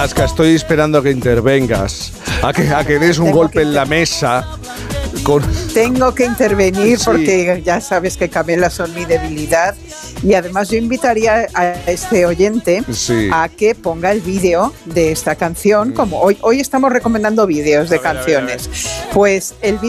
Alaska, estoy esperando a que intervengas, a que des un golpe en la mesa. Tengo que intervenir Sí. porque ya sabes que camelas son mi debilidad, y además yo invitaría a este oyente Sí. a que ponga el vídeo de esta canción, como hoy estamos recomendando vídeos de canciones. Pues el